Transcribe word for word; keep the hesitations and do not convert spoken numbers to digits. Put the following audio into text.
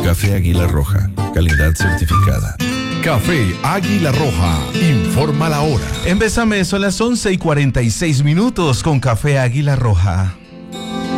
Café Águila Roja, calidad certificada. Café Águila Roja, informa la hora. En Bésame son las once y cuarenta y seis minutos con Café Águila Roja.